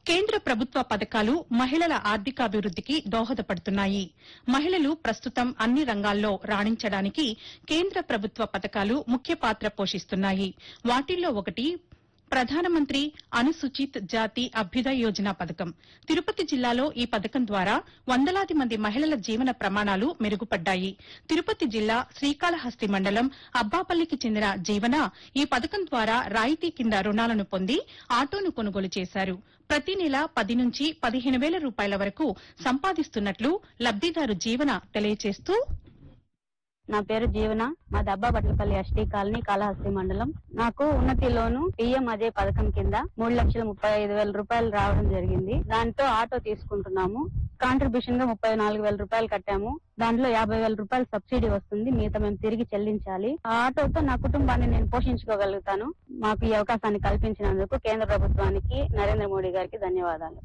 కేంద్ర ప్రభుత్వ పథకాలు మహిళల ఆర్థికాభివృద్దికి దోహదపడుతున్నాయి. మహిళలు ప్రస్తుతం అన్ని రంగాల్లో రాణించడానికి కేంద్ర ప్రభుత్వ పథకాలు ముఖ్య పాత్ర పోషిస్తున్నాయి. వాటిల్లో ఒకటి ప్రధానమంత్రి అనుసూచిత్ జాతి అభ్యుదయ్ యోజన పథకం. తిరుపతి జిల్లాలో ఈ పథకం ద్వారా వందలాది మంది మహిళల జీవన ప్రమాణాలు మెరుగుపడ్డాయి. తిరుపతి జిల్లా శ్రీకాళహస్తి మండలం అబ్బాపల్లికి చెందిన జీవన ఈ పథకం ద్వారా రాయితీ కింద రుణాలను పొంది ఆటోను కొనుగోలు చేశారు. ప్రతి నెల 10 నుంచి 15,000 రూపాయల వరకు సంపాదిస్తున్నట్లు లబ్దిదారు జీవన తెలియజేస్తూ, నా పేరు జీవన, మాది అబ్బాపట్లపల్లి ఎస్టీ కాలనీ, కాళహస్తి మండలం. నాకు ఉన్నతి లోను పిఎం అజయ్ పథకం కింద 3,35,000 రూపాయలు రావడం జరిగింది. దాంతో ఆటో తీసుకుంటున్నాము. కాంట్రిబ్యూషన్ గా 34,000 రూపాయలు కట్టాము. దాంట్లో 50,000 రూపాయలు సబ్సిడీ వస్తుంది, మిగతా మేము తిరిగి చెల్లించాలి. ఆ ఆటోతో నా కుటుంబాన్ని నేను పోషించుకోగలుగుతాను. మాకు ఈ అవకాశాన్ని కల్పించినందుకు కేంద్ర ప్రభుత్వానికి, నరేంద్ర మోడీ గారికి ధన్యవాదాలు.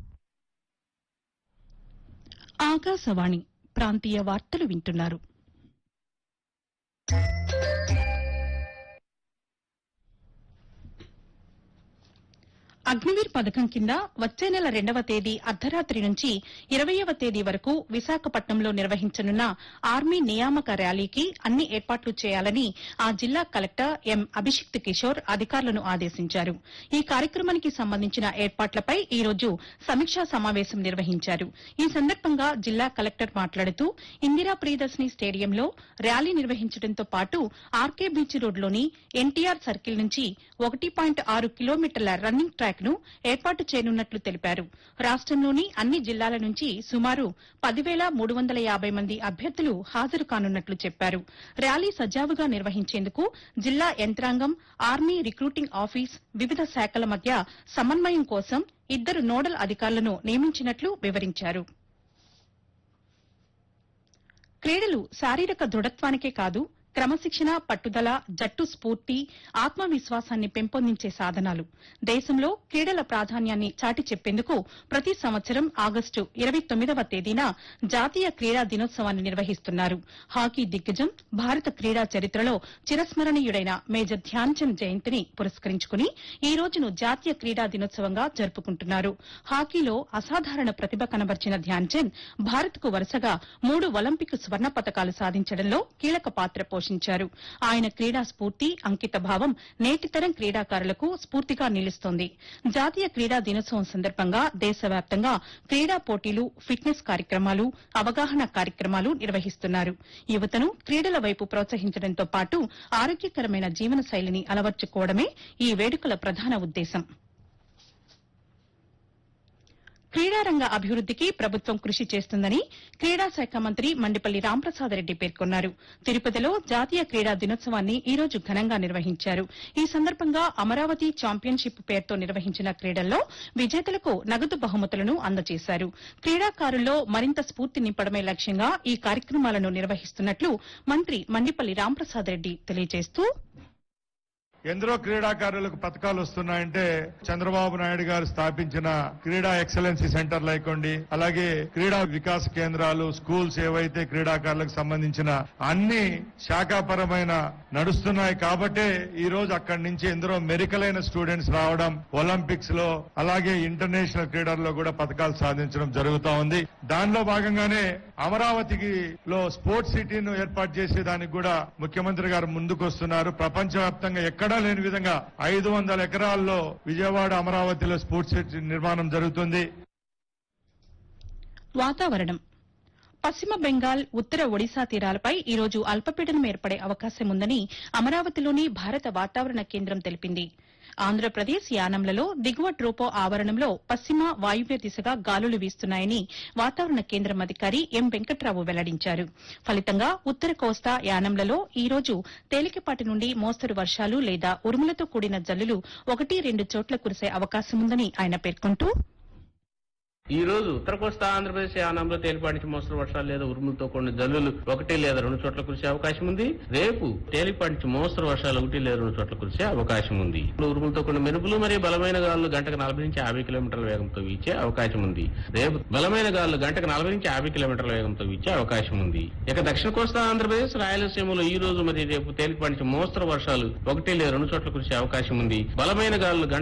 ఆకాశవాణి ప్రాంతీయ వార్తలు వింటున్నారు. అగ్నివీర్ పథకం కింద వచ్చే నెల 2వ తేదీ అర్ధరాత్రి నుంచి 20వ తేదీ వరకు విశాఖపట్నంలో నిర్వహించనున్న ఆర్మీ నియామక ర్యాలీకి అన్ని ఏర్పాట్లు చేయాలని ఆ జిల్లా కలెక్టర్ ఎం అభిషిక్త్ కిషోర్ అధికారులను ఆదేశించారు. ఈ కార్యక్రమానికి సంబంధించిన ఏర్పాట్లపై ఈ రోజు సమీక్షా సమావేశం నిర్వహించారు. ఈ సందర్భంగా జిల్లా కలెక్టర్ మాట్లాడుతూ, ఇందిరా ప్రియదర్శిని స్టేడియంలో ర్యాలీ నిర్వహించడంతో పాటు ఆర్కే బీచ్ రోడ్లోని ఎన్టీఆర్ సర్కిల్ నుంచి 1.6 కిలోమీటర్ల రన్నింగ్ ట్రాక్ ను ఏర్పాటు చేయనున్నట్లు తెలిపారు. రాష్టంలోని అన్ని జిల్లాల నుంచి సుమారు 10,350 మంది అభ్యర్థులు హాజరు కానున్నట్లు చెప్పారు. ర్యాలీ సజావుగా నిర్వహించేందుకు జిల్లా యంత్రాంగం, ఆర్మీ రిక్రూటింగ్ ఆఫీస్, వివిధ శాఖల మధ్య సమన్వయం కోసం 2 నోడల్ అధికారులను నియమించినట్లు వివరించారు. క్రీడలు శారీరక దృఢత్వానికే కాదు, క్రమశిక్షణ, పట్టుదల, జట్టు స్ఫూర్తి, ఆత్మవిశ్వాసాన్ని పెంపొందించే సాధనాలు. దేశంలో క్రీడల ప్రాధాన్యాన్ని చాటి చెప్పేందుకు ప్రతి సంవత్సరం ఆగస్టు 29వ తేదీన జాతీయ క్రీడా దినోత్సవాన్ని నిర్వహిస్తున్నారు. హాకీ దిగ్గజం, భారత క్రీడా చరిత్రలో చిరస్మరణీయుడైన మేజర్ ధ్యాన్ చంద్ జయంతిని పురస్కరించుకుని ఈ రోజును జాతీయ క్రీడా దినోత్సవంగా జరుపుకుంటున్నారు. హాకీలో అసాధారణ ప్రతిభ కనబర్చిన ధ్యాన్ చంద్ భారత్కు వరుసగా 3 ఒలింపిక్ స్వర్ణ పతకాలు సాధించడంలో కీలక పాత్ర పోషించారు. ఆయన క్రీడా స్ఫూర్తి, అంకిత భావం నేటితరం క్రీడాకారులకు స్ఫూర్తిగా నిలుస్తోంది. జాతీయ క్రీడా దినోత్సవం సందర్భంగా దేశవ్యాప్తంగా క్రీడా పోటీలు, ఫిట్నెస్ కార్యక్రమాలు, అవగాహన కార్యక్రమాలు నిర్వహిస్తున్నారు. యువతను క్రీడల వైపు ప్రోత్సహించడంతో పాటు ఆరోగ్యకరమైన జీవన శైలిని అలవర్చుకోవడమే ఈ వేడుకల ప్రధాన ఉద్దేశం. క్రీడారంగ అభివృద్దికి ప్రభుత్వం కృషి చేస్తుందని క్రీడా శాఖ మంత్రి మండిపల్లి రాంప్రసాద్ రెడ్డి పేర్కొన్నారు. తిరుపతిలో జాతీయ క్రీడా దినోత్సవాన్ని ఈ రోజు ఘనంగా నిర్వహించారు. ఈ సందర్భంగా అమరావతి ఛాంపియన్షిప్ పేరుతో నిర్వహించిన క్రీడల్లో విజేతలకు నగదు బహుమతులను అందజేశారు. క్రీడాకారుల్లో మరింత స్ఫూర్తి నింపడమే లక్ష్యంగా ఈ కార్యక్రమాలను నిర్వహిస్తున్నట్లు మంత్రి మండిపల్లి రాంప్రసాద్ రెడ్డి తెలియజేస్తూ, ఎందరో క్రీడాకారులకు పథకాలు వస్తున్నాయంటే చంద్రబాబు నాయుడు గారు స్థాపించిన క్రీడా ఎక్సలెన్సీ సెంటర్లు అయికోండి, అలాగే క్రీడా వికాస కేంద్రాలు, స్కూల్స్ ఏవైతే క్రీడాకారులకు సంబంధించిన అన్ని శాఖాపరమైన నడుస్తున్నాయి. కాబట్టే ఈ రోజు అక్కడి నుంచి ఎందరో మెరికలైన స్టూడెంట్స్ రావడం, ఒలింపిక్స్ లో అలాగే ఇంటర్నేషనల్ క్రీడల్లో కూడా పథకాలు సాధించడం జరుగుతా ఉంది. దానిలో భాగంగానే అమరావతికి లో స్పోర్ట్స్ సిటీను ఏర్పాటు చేసేదానికి కూడా ముఖ్యమంత్రి గారు ముందుకు వస్తున్నారు. ప్రపంచవ్యాప్తంగా ఎక్కడ లేని విధంగా 500 ఎకరాల్లో విజయవాడ, అమరావతిలో స్పోర్ట్స్ సిటీ నిర్మాణం జరుగుతుంది. వాతావరణం. పశ్చిమ బెంగాల్, ఉత్తర ఒడిశా తీరాలపై ఈ రోజు అల్పపీడనం ఏర్పడే అవకాశం ఉందని అమరావతిలోని భారత వాతావరణ కేంద్రం తెలిపింది. ఆంధ్రప్రదేశ్ యానంలలో దిగువ ట్రోపో ఆవరణంలో పశ్చిమ వాయువ్య దిశగా గాలులు వీస్తున్నాయని వాతావరణ కేంద్రం అధికారి ఎం వెంకట్రావు వెల్లడించారు. ఫలితంగా ఉత్తర కోస్తా, యానంలలో ఈ రోజు తేలికపాటి నుండి మోస్తరు వర్షాలు లేదా ఉరుములతో కూడిన జల్లులు 1-2 చోట్ల కురిసే అవకాశముందని ఆయన పేర్కొంటూ, ఈ రోజు ఉత్తర కోస్తా ఆంధ్రప్రదేశ్ యానంలో తేలిపాటి నుంచి మోస్తరు వర్షాలు లేదా ఉరుములతో కూడిన జల్లులు 1 లేదా 2 చోట్ల కురిసే అవకాశం ఉంది. రేపు తేలిపాటి నుంచి మోస్తరు వర్షాలు 1 లేదా 2 చోట్ల కురిసే అవకాశం ఉంది. ఉరుములతో కూడిన మెరుపులు మరియు బలమైన గాలులు గంటకు 40 నుంచి 50 కిలోమీటర్ల వేగంతో వీచే అవకాశం ఉంది. రేపు బలమైన గాలులు గంటకు 40 నుంచి 50 కిలోమీటర్ల వేగంతో వీచే అవకాశం ఉంది. ఇక దక్షిణ కోస్తా ఆంధ్రప్రదేశ్, రాయలసీమలో ఈ రోజు మరియు రేపు తేలిపాటి నుంచి మోస్తరు వర్షాలు 1 లేదా 2 చోట్ల కురిసే అవకాశం ఉంది. బలమైన గాలులు